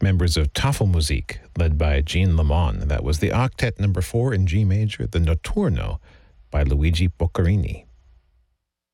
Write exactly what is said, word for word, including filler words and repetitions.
members of Tafelmusik, led by Jean Lemon. That was the octet number four in G major, the Notturno by Luigi Boccherini.